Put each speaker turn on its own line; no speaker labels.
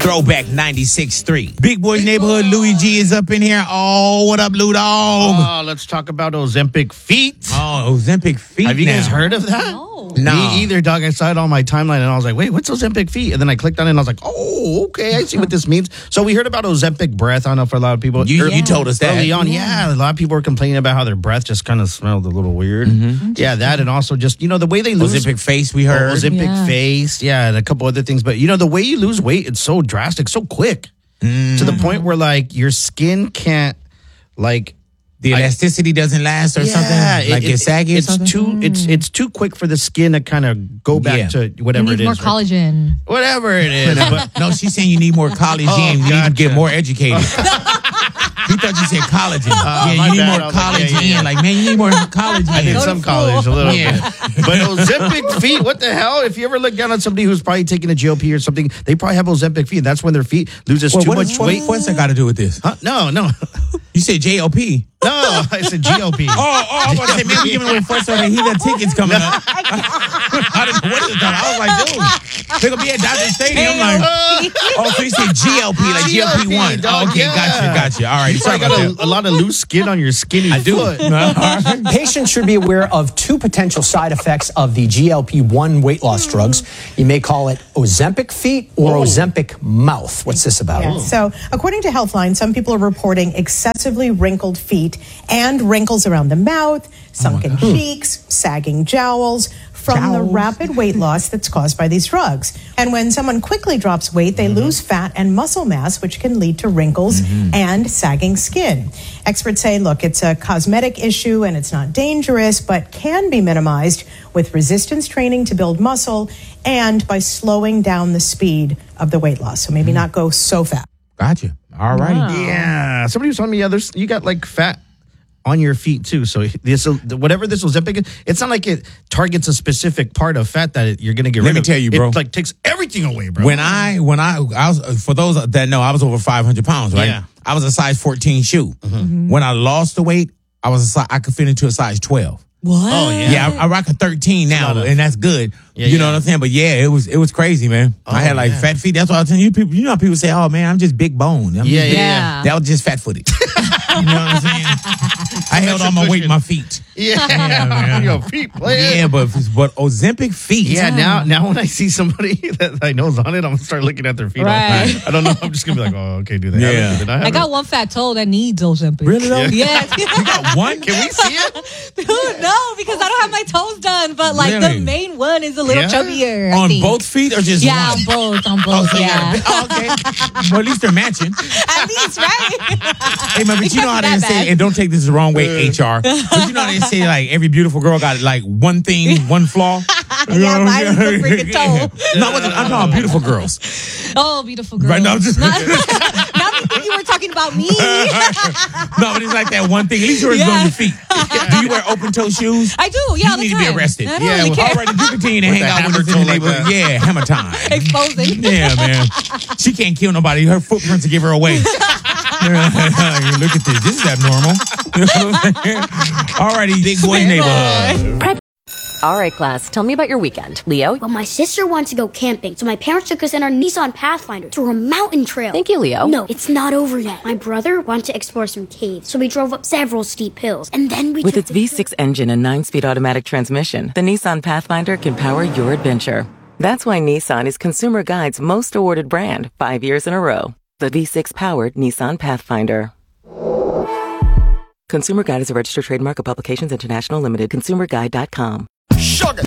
Throwback 96.3. Big Boy's Neighborhood, Louis G is up in here. Oh, what up, Lou Dog?
Oh, let's talk about Ozempic feet.
Oh, Ozempic feet.
Have you
now.
guys heard of that?
No.
Me either, dog. I saw it on my timeline and I was like, wait, what's Ozempic feet? And then I clicked on it and I was like, oh, okay, I see what this means. So we heard about Ozempic breath. I don't know for a lot of people.
You told us that.
Early on, yeah. A lot of people were complaining about how their breath just kind of smelled a little weird.
Mm-hmm.
Yeah, that and also just, the way they lose.
Ozempic face, we heard.
Ozempic face, yeah, and a couple other things. But, the way you lose weight, it's so drastic, so quick. To the point where, your skin can't,
the elasticity doesn't last or something? Like it's saggy or something?
It's too quick for the skin to kind of go back to whatever it is.
More collagen.
Whatever it is. But,
No, she's saying you need more collagen. You need to get more educated. He thought you said collagen. You need more collagen. Like, man, you need more collagen.
I did some college a little
Yeah.
bit. But Ozempic feet, what the hell? If you ever look down on somebody who's probably taking a GLP or something, they probably have Ozempic feet. That's when their feet loses too much weight.
What's that got to do with this?
Huh? No.
You said JLP.
No, I said GLP.
I was about to say, man, we giving away first order. He got tickets coming up. I didn't know what it was done. I was like, dude, they're going to be at Dodger Stadium. I'm like, so you said GLP, like GLP-1.
dog,
Okay, gotcha. All right.
You probably got a lot of loose skin on your skinny foot.
Patients should be aware of two potential side effects of the GLP-1 weight loss drugs. You may call it Ozempic feet or Ozempic mouth. What's this about?
Yeah. So, according to Healthline, some people are reporting excessively wrinkled feet and wrinkles around the mouth, sunken cheeks, sagging jowls from the rapid weight loss that's caused by these drugs. And when someone quickly drops weight, they lose fat and muscle mass, which can lead to wrinkles and sagging skin. Experts say, look, it's a cosmetic issue and it's not dangerous, but can be minimized with resistance training to build muscle and by slowing down the speed of the weight loss. So maybe not go so fast.
Gotcha. All righty.
Wow.
Yeah. Somebody was telling me, you got fat on your feet too. So whatever this Ozempic is, it's not like it targets a specific part of fat that you're going to get rid of.
Let me tell you, bro.
It takes everything away, bro.
When I was, for those that know, I was over 500 pounds, right?
Yeah.
I was a size 14 shoe. When I lost the weight, I could fit into a size 12.
What?
Oh, yeah.
Yeah, I rock a 13 now, and that's good. You know what I'm saying? But yeah, it was crazy, man. I had fat feet. That's why I was telling you people. You know how people say, "Oh man, I'm just big boned."
Yeah.
That was just fat footed. You know what I'm saying? I held all my weight in my feet.
Yeah,
man.
Your feet playing.
Yeah, but Ozempic feet.
Yeah, now when I see somebody that I know is on it, I'm going to start looking at their feet.
Right.
I don't know. I'm just going to be like, oh, okay, do they have it? Do they not have
I got one fat toe that needs Ozempic.
Really though?
Yes.
You got one?
Can we see it?
Dude, no, because I don't have my toes done. But
Really?
the main one is a little chubbier. I
On
think.
both feet or just
Yeah,
one?
on both.
So
Yeah.
okay. Well, at least they're matching.
At least, right?
Hey, man, but you know how they say, and don't take this the wrong way, HR, but you know how they say, every beautiful girl got, one thing, one flaw?
Yeah, mine is the freaking toe.
No, I'm talking about beautiful girls.
Oh, beautiful girl.
Right, no, just...
Not me think you were talking about me.
No, but it's like that one thing. At least yours is on your feet. Do you wear open-toe shoes?
I do, yeah, all
You
the
need to
time.
be arrested.
I don't really care.
All right, if you continue to hang out with us in the neighborhood. Yeah, hammer time.
Exposing.
Yeah, man. She can't kill nobody. Her footprints will give her away. Look at this. This is abnormal. All righty, Big Boy Neighborhood.
All right, class, tell me about your weekend. Leo?
Well, my sister wanted to go camping, so my parents took us in our Nissan Pathfinder to a mountain trail.
Thank you, Leo.
No, it's not over yet. My brother wanted to explore some caves, so we drove up several steep hills, and then we
With
took
its V6 engine and 9-speed automatic transmission, the Nissan Pathfinder can power your adventure. That's why Nissan is Consumer Guide's most awarded brand 5 years in a row. The V6-powered Nissan Pathfinder. Consumer Guide is a registered trademark of Publications International Limited. ConsumerGuide.com.
Sugar,